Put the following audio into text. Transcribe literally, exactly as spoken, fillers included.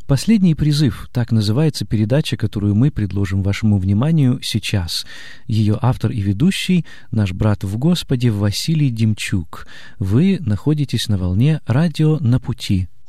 Последний призыв — так называется передача, которую мы предложим вашему вниманию сейчас. Ее автор и ведущий — наш брат в Господе Василий Демчук. Вы находитесь на волне радио «На пути».